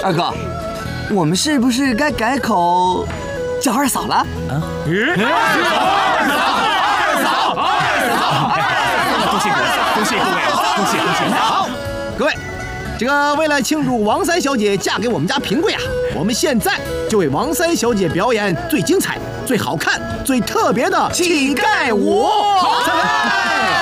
二哥，我们是不是该改口叫二嫂了？啊？ 恭喜各位，恭喜！ 好，各位，这个为了庆祝王三小姐嫁给我们家平贵啊，我们现在就为王三小姐表演最精彩、最好看、最特别的乞丐舞。